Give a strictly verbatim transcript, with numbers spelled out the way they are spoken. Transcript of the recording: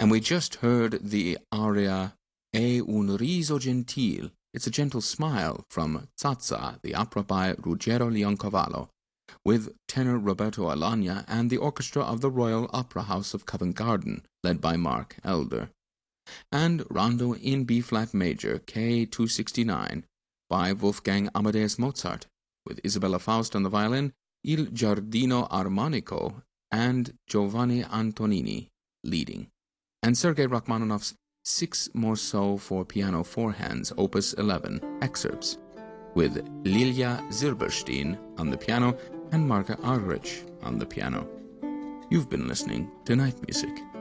And we just heard the aria È un riso gentil. It's a gentle smile from Zazza, the opera by Ruggero Leoncavallo, with tenor Roberto Alagna and the orchestra of the Royal Opera House of Covent Garden, led by Mark Elder. And Rondo in B-flat major, K two sixty-nine, by Wolfgang Amadeus Mozart, with Isabella Faust on the violin, Il Giardino Armonico, and Giovanni Antonini leading. And Sergei Rachmaninoff's Six Morceaux for Piano Four Hands, Opus eleven, excerpts, with Lilia Zilberstein on the piano and Marga Argerich on the piano. You've been listening to Night Music.